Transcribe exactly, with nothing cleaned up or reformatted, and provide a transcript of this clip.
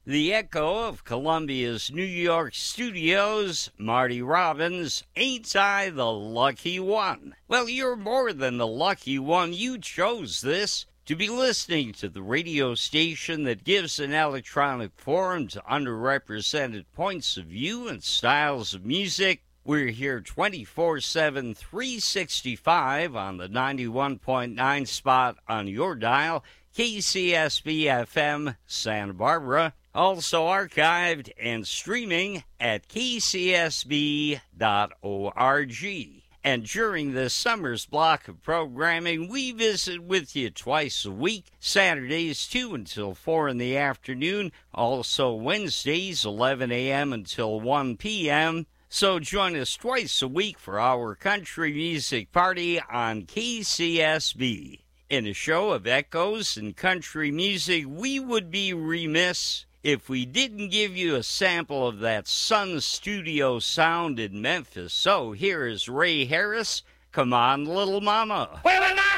The echo of Columbia's New York studios, Marty Robbins, Ain't I the Lucky One? Well, you're more than the lucky one. You chose this to be listening to the radio station that gives an electronic forum to underrepresented points of view and styles of music. We're here twenty-four seven, three sixty-five on the ninety-one point nine spot on your dial, K C S B F M Santa Barbara. Also archived and streaming at k c s b dot org. And during this summer's block of programming, we visit with you twice a week, Saturdays two until four in the afternoon, also Wednesdays eleven a.m. until one p.m., So join us twice a week for our country music party on K C S B. In a show of echoes and country music, we would be remiss if we didn't give you a sample of that Sun Studio sound in Memphis. So here is Ray Harris, Come On Little Mama. Well,